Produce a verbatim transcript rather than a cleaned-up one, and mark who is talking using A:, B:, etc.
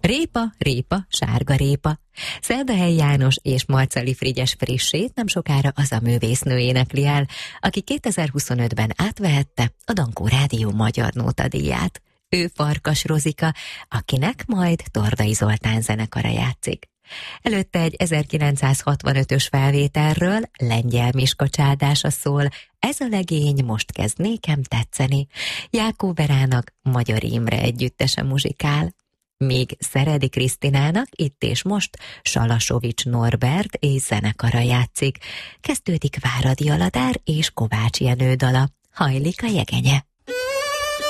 A: Répa, répa, sárga répa. Szerdahely János és Marcali Frigyes frissét nem sokára az a művésznő énekli el, aki kétezer-huszonötben átvehette a Dankó Rádió Magyar Nótadíját. Ő Farkas Rozika, akinek majd Tordai Zoltán zenekara játszik. Előtte egy ezerkilencszázhatvanötös felvételről, Lengyel Miska csádása szól, ez a legény most kezd nékem tetszeni. Jákó Verának Magyar Imre együttese muzsikál. Míg Szeredi Krisztinának itt és most Salasovics Norbert és zenekara játszik. Kezdődik Váradi Aladár és Kovács Jenő dala, Hajlik a jegenye.